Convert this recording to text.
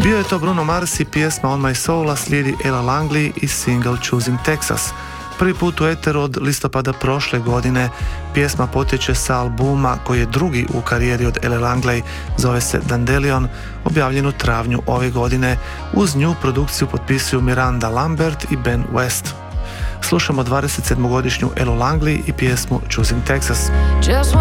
Bio je to Bruno Mars i pjesma On My Soul, a slijedi Ella Langley i single Choosing Texas. Prvi put u eteru od listopada prošle godine. Pjesma potječe sa albuma koji je drugi u karijeri od Ella Langley, zove se Dandelion, objavljen u travnju ove godine. Uz nju produkciju potpisuju Miranda Lambert i Ben West. Slušamo 27-godišnju Ellu Langley i pjesmu Choosing Texas.